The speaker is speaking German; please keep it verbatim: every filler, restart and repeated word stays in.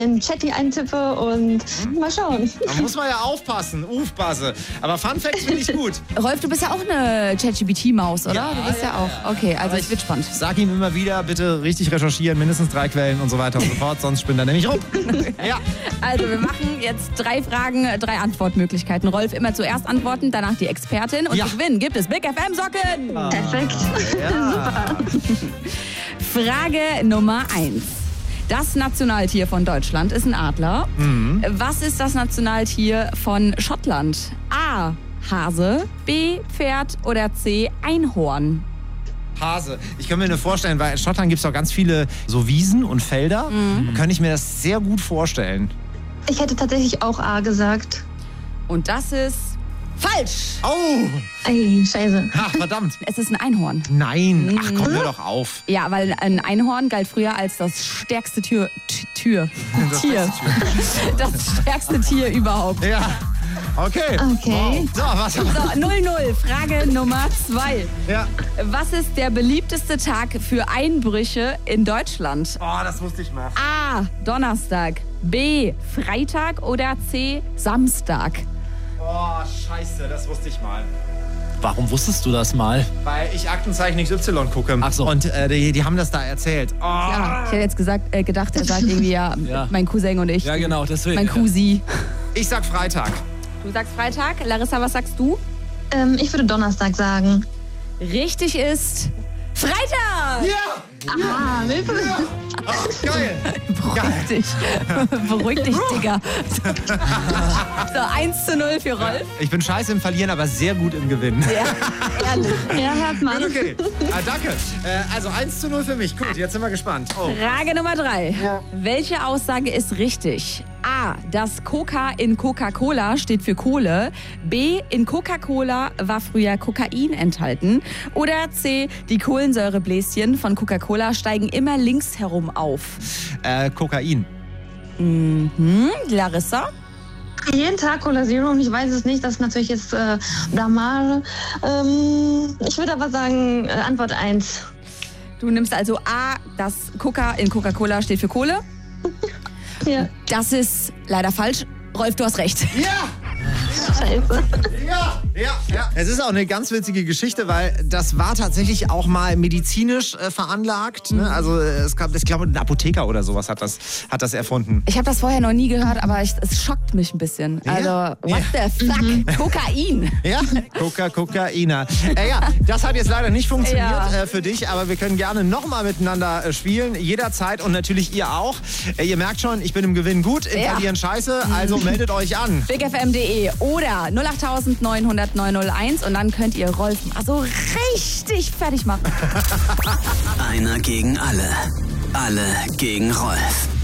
in Chatty eintippe und mal schauen. Da muss man ja aufpassen, aufpassen. Aber Fun Facts finde ich gut. Rolf, du bist ja auch eine ChatGPT-Maus, oder? Ja, du bist ja, ja, auch. ja. Okay, also Aber es wird spannend. Sag ihm immer wieder, bitte richtig recherchieren, mindestens drei Quellen und so weiter und so fort, sonst spinnt er nämlich rum. Ja. Also wir machen jetzt drei Fragen, drei Antwortmöglichkeiten. Rolf immer zuerst antworten, danach die Expertin. Und Ja. zu gewinnen gibt es Big F M-Socken. Ah. Perfekt. Ja. Frage Nummer eins. Das Nationaltier von Deutschland ist ein Adler. Mhm. Was ist das Nationaltier von Schottland? A. Hase, B. Pferd oder C. Einhorn? Hase. Ich kann mir nur vorstellen, weil in Schottland gibt es auch ganz viele so Wiesen und Felder. Mhm. Da könnte ich mir das sehr gut vorstellen. Ich hätte tatsächlich auch A gesagt. Und das ist falsch. Oh! Ey, scheiße. Ach, verdammt. Es ist ein Einhorn. Nein. Ach, komm, hör doch auf. Ja, weil ein Einhorn galt früher als das stärkste Tür, T- Tür, Tier. Das stärkste Tier überhaupt. Ja. Okay. Okay. Wow. So, was? So, null null. Frage Nummer zwei. Ja. Was ist der beliebteste Tag für Einbrüche in Deutschland? Oh, das wusste ich mal. A. Donnerstag. B. Freitag oder C. Samstag? Oh, scheiße, das wusste ich mal. Warum wusstest du das mal? Weil ich Aktenzeichen X Y gucke. Ach so. Und äh, die, die haben das da erzählt. Oh. Ja, ich hätte jetzt gesagt, äh, gedacht, er sagt irgendwie ja, Ja. mein Cousin und ich. Ja, genau, deswegen. Mein Cousin. Ich sag Freitag. Du sagst Freitag. Larissa, was sagst du? Ähm, ich würde Donnerstag sagen. Richtig ist Freitag! Ja! Ah, Hilfe. Ach, geil. Beruhig dich. Beruhig dich, Digga. So, eins zu null für Rolf. Ich bin scheiße im Verlieren, aber sehr gut im Gewinnen. Ja, ehrlich. Ja, hört man. Okay, ah, danke. Äh, also eins zu null für mich. Gut, jetzt sind wir gespannt. Oh. Frage Nummer drei. Welche Aussage ist richtig? A. Das Coca in Coca-Cola steht für Kohle. B. In Coca-Cola war früher Kokain enthalten. Oder C. Die Kohlensäurebläschen von Coca-Cola steigen immer links herum auf. Äh, Kokain. Mhm. Larissa? Jeden Tag Cola Zero und ich weiß es nicht. Das ist natürlich jetzt äh, Blamage. Ähm, ich würde aber sagen, äh, Antwort eins. Du nimmst also A. Das Coca in Coca-Cola steht für Kohle. Ja. Das ist leider falsch. Rolf, du hast recht. Ja! Scheiße. Ja, ja, ja. Es ist auch eine ganz witzige Geschichte, weil das war tatsächlich auch mal medizinisch äh, veranlagt. Ne? Also äh, es gab, ich glaube, ein Apotheker oder sowas hat das, hat das erfunden. Ich habe das vorher noch nie gehört, aber ich, es schockt mich ein bisschen. Ja? Also, what the fuck? Kokain. Ja, Coca, Kokaina. Äh, ja, das hat jetzt leider nicht funktioniert Ja. äh, für dich, aber wir können gerne nochmal miteinander äh, spielen, jederzeit und natürlich ihr auch. Äh, ihr merkt schon, ich bin im Gewinn gut, im Ja. Verlieren scheiße, also meldet euch an. big f m punkt d e oder null acht neun null null neun null eins und dann könnt ihr Rolf also richtig fertig machen. Einer gegen alle. Alle gegen Rolf.